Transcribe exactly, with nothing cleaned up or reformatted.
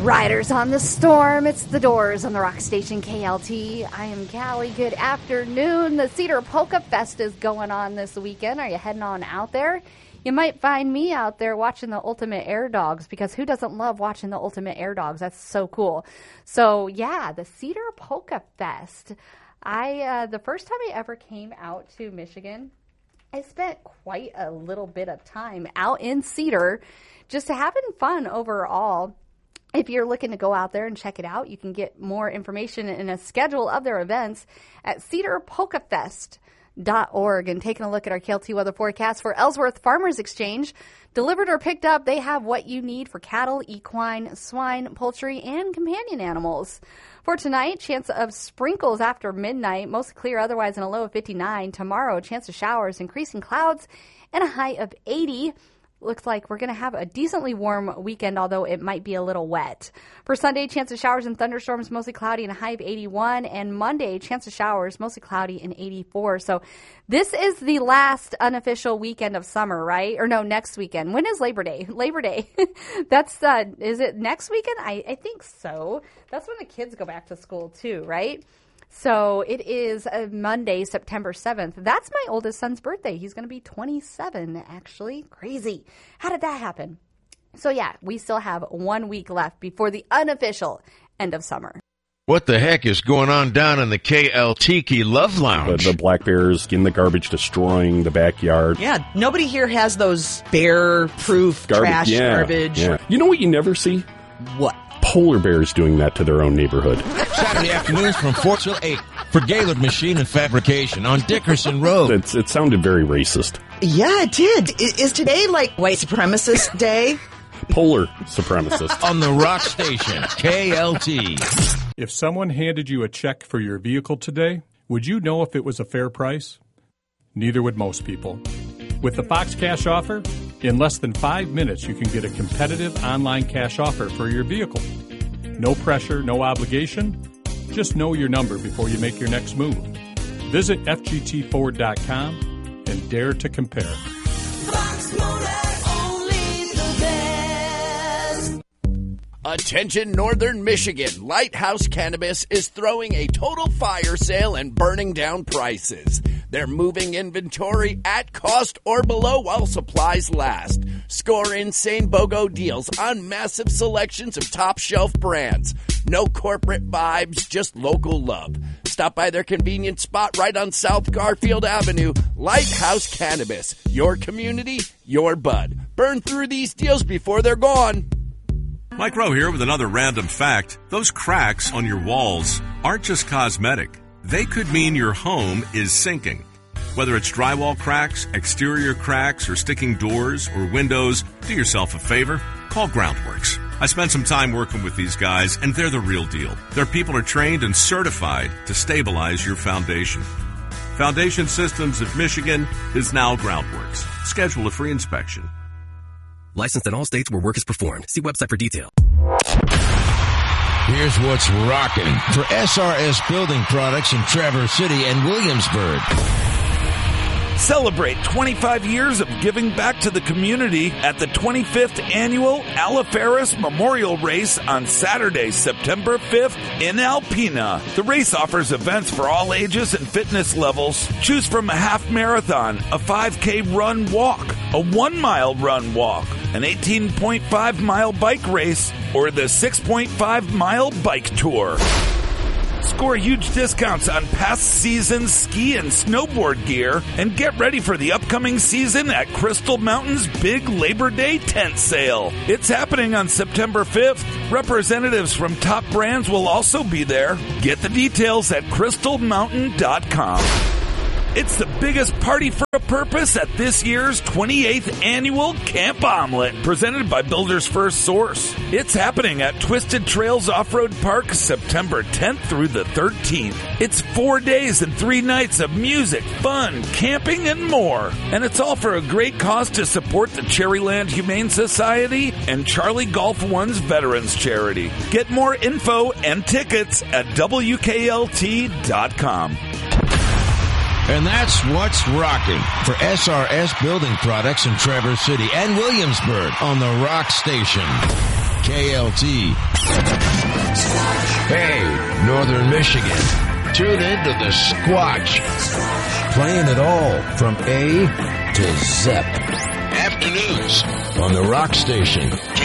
Riders on the Storm, it's the Doors on the Rock Station K L T. I am Callie. Good afternoon. The Cedar Polka Fest is going on this weekend. Are you heading on out there? You might find me out there watching the Ultimate Air Dogs, because who doesn't love watching the Ultimate Air Dogs? That's so cool. So, yeah, the Cedar Polka Fest. I uh, the first time I ever came out to Michigan, I spent quite a little bit of time out in Cedar, just having fun overall. If you're looking to go out there and check it out, you can get more information and a schedule of their events at cedar polka fest dot org. And taking a look at our K L T weather forecast for Ellsworth Farmers Exchange. Delivered or picked up, they have what you need for cattle, equine, swine, poultry, and companion animals. For tonight, chance of sprinkles after midnight, mostly clear otherwise, and a low of fifty-nine. Tomorrow, chance of showers, increasing clouds, and a high of eighty. Looks like we're going to have a decently warm weekend, although it might be a little wet. For Sunday, chance of showers and thunderstorms, mostly cloudy, and a high of eighty-one. And Monday, chance of showers, mostly cloudy, and eighty-four. So this is the last unofficial weekend of summer, right? Or no, next weekend. When is Labor Day? Labor Day. That's, uh, is it next weekend? I, I think so. That's when the kids go back to school too, right? So it is a Monday, September seventh. That's my oldest son's birthday. He's going to be twenty-seven, actually. Crazy. How did that happen? So, yeah, we still have one week left before the unofficial end of summer. What the heck is going on down in the K L Tiki Love Lounge? The, the black bears in the garbage, destroying the backyard. Yeah, nobody here has those bear-proof Garbage, trash yeah, garbage. Yeah. You know what you never see? What? Polar bears doing that to their own neighborhood. Saturday afternoons from four till eight for Gaylord Machine and Fabrication on Dickerson Road. It's, it sounded very racist. Yeah, it did. I- Is today like white supremacist day? Polar supremacist. On the Rock Station, K L T. If someone handed you a check for your vehicle today, would you know if it was a fair price? Neither would most people. With the Fox Cash Offer, in less than five minutes, you can get a competitive online cash offer for your vehicle. No pressure, no obligation. Just know your number before you make your next move. Visit F G T Ford dot com and dare to compare. Fox Motor, only the best. Attention Northern Michigan, Lighthouse Cannabis is throwing a total fire sale and burning down prices. They're moving inventory at cost or below while supplies last. Score insane BOGO deals on massive selections of top shelf brands. No corporate vibes, just local love. Stop by their convenient spot right on South Garfield Avenue. Lighthouse Cannabis, your community, your bud. Burn through these deals before they're gone. Mike Rowe here with another random fact. Those cracks on your walls aren't just cosmetic. They could mean your home is sinking. Whether it's drywall cracks, exterior cracks, or sticking doors or windows, do yourself a favor. Call Groundworks. I spent some time working with these guys, and they're the real deal. Their people are trained and certified to stabilize your foundation. Foundation Systems of Michigan is now Groundworks. Schedule a free inspection. Licensed in all states where work is performed. See website for detail. Here's what's rocking for S R S Building Products in Traverse City and Williamsburg. Celebrate twenty-five years of giving back to the community at the twenty-fifth Annual Alaferis Memorial Race on Saturday, September fifth in Alpena. The race offers events for all ages and fitness levels. Choose from a half marathon, a five K run walk, a one mile run walk, an eighteen point five mile bike race, or the six point five mile bike tour. Score huge discounts on past season ski and snowboard gear and get ready for the upcoming season at Crystal Mountain's big Labor Day tent sale. It's happening on September fifth. Representatives from top brands will also be there. Get the details at crystal mountain dot com. It's the biggest party for a purpose at this year's twenty-eighth Annual Camp Omelet, presented by Builder's First Source. It's happening at Twisted Trails Off-Road Park September tenth through the thirteenth. It's four days and three nights of music, fun, camping, and more. And it's all for a great cause to support the Cherryland Humane Society and Charlie Golf One's Veterans Charity. Get more info and tickets at W K L T dot com. And that's what's rocking for S R S Building Products in Traverse City and Williamsburg on the Rock Station. K L T. Hey, Northern Michigan. Tune in to the Squatch. Playing it all from A to Z. Afternoons on the Rock Station. K